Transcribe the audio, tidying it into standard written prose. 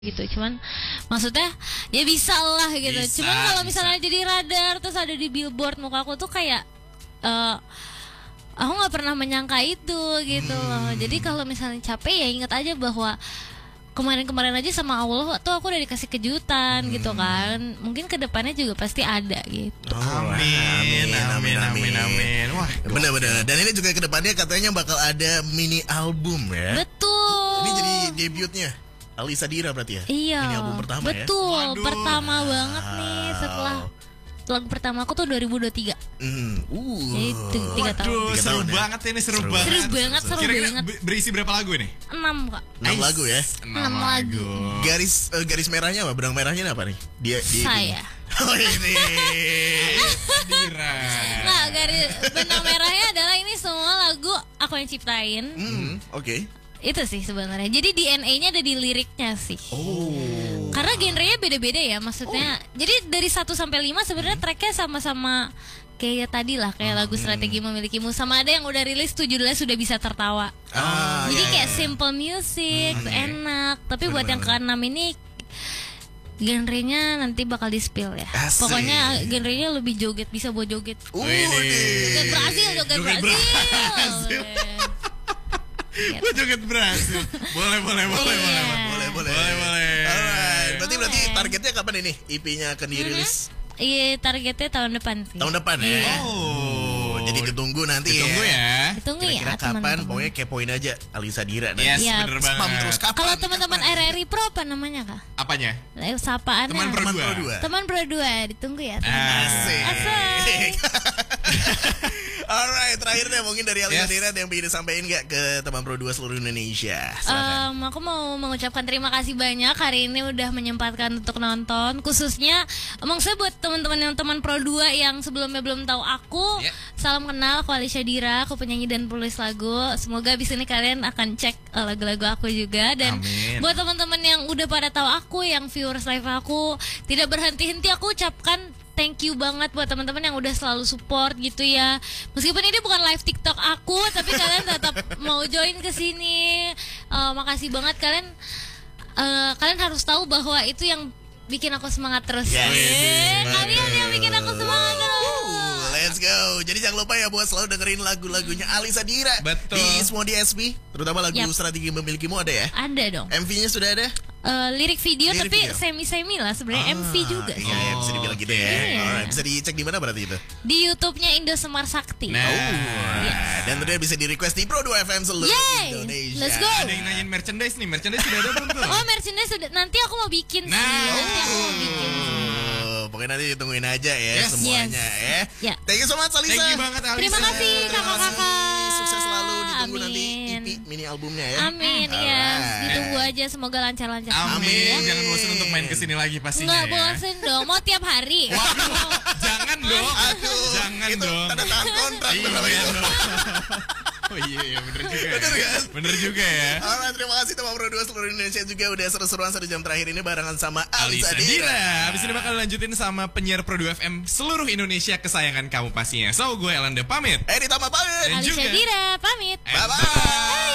gitu. Cuman maksudnya ya bisa lah gitu. Cuman kalau misalnya jadi radar terus ada di billboard, muka aku tuh kayak aku nggak pernah menyangka itu gitu loh. Jadi kalau misalnya capek ya ingat aja bahwa kemarin-kemarin aja sama Allah tuh aku udah dikasih kejutan gitu kan. Mungkin kedepannya juga pasti ada gitu. Amin. Wah, benar-benar. Dan ini juga kedepannya katanya bakal ada mini album ya. Betul. Ini jadi debutnya Alisa Dira berarti ya? Iya. Ini album pertama betul, ya? Betul, pertama banget nih setelah lagu pertama aku tuh 2023. Itu 3 tahun. Waduh, seru banget ini, seru banget. Seru Kira-kira banget. berisi berapa lagu ini? 6 Kak. 6 lagu ya? 6 lagu. Garis merahnya apa? Benang merahnya apa nih? Dia Saya. Oh ini. Dira. Nah, garis benang merahnya adalah ini semua lagu aku yang ciptain. Oke. Itu sih sebenarnya. Jadi DNA-nya ada di liriknya sih. Karena genrenya beda-beda ya, maksudnya. Jadi dari 1 sampai 5 sebenarnya tracknya sama-sama kayak tadi lah, kayak lagu Strategi Memilikimu, sama ada yang udah rilis tuh judulnya Sudah Bisa Tertawa. Jadi kayak simple music, enak. Tapi buat yang ke-6 ini genrenya nanti bakal di-spill ya. Pokoknya genrenya lebih joget, bisa buat joget. Joget Brasil. Gue joget berhasil. Boleh. Alright. Berarti targetnya kapan ini EP-nya akan dirilis? Iya, targetnya tahun depan sih. Tahun depan ya. Jadi ditunggu nanti ya. Ditunggu ya. Kira-kira kapan? Pokoknya kepoin aja Alisa Dira. Yes, ya, bener banget. Spam terus kapan? Kalau teman-teman RRI Pro apa namanya Kak? Apanya? Sapaannya. Teman Pro 2. Teman Pro 2, ditunggu ya. Asik. Alright, terakhir deh mungkin dari Alisa Dira yang ingin disampaikan nggak ke teman Pro 2 seluruh Indonesia? Aku mau mengucapkan terima kasih banyak hari ini udah menyempatkan untuk nonton. Khususnya saya buat teman-teman yang teman Pro 2 yang sebelumnya belum tahu aku, salam kenal, aku Alisa Dira, aku penyanyi dan penulis lagu. Semoga abis ini kalian akan cek lagu-lagu aku juga. Dan buat teman-teman yang udah pada tahu aku, yang viewers live aku, tidak berhenti-henti aku ucapkan thank you banget buat teman-teman yang udah selalu support gitu ya. Meskipun ini bukan live TikTok aku, tapi kalian tetap mau join ke sini. Makasih banget kalian. Kalian harus tahu bahwa itu yang bikin aku semangat terus. Kalian yang bikin aku semangat terus. Let's go. Jadi jangan lupa ya buat selalu dengerin lagu-lagunya Alisa Dira. Betul. Di semua DSP, terutama lagu Strategi Memilikimu ada ya? Ada dong. MV-nya sudah ada? Lirik video tapi semi-semi lah sebenarnya. MV juga sih. Iya, bisa dibilang gitu ya. Alright, bisa dicek di mana berarti itu? Di YouTube-nya Indosemar Sakti. Dan tentunya bisa di request di Pro 2 FM seluruh Indonesia. Let's go. Ada yang nanyain merchandise nih. Merchandise sudah ada belum? Merchandise sudah. Nanti aku mau bikin sih. Pokoknya nanti tungguin aja ya semuanya ya. Thank you so much Alisa. Thank you banget Alisa. Terima kasih kakak-kakak. Sukses selalu, ditunggu nanti EP mini albumnya ya. Amin. Ditunggu aja, semoga lancar-lancar. Amin. Jangan bosan untuk main kesini lagi pastinya. Nggak bosan dong, mau tiap hari. Jangan dong. Jangan dong. Tanda tangan kontrak. Oh iya bener juga ya. Bener juga ya. Alright, terima kasih teman Pro 2 seluruh Indonesia juga udah seru-seruan 1 jam terakhir ini barengan sama Alisa Dira. Habis ini bakal lanjutin sama penyiar Pro 2 FM seluruh Indonesia kesayangan kamu pastinya. So gue Elanda pamit. Ditambah pamit. Alisa Dira pamit. Bye-bye.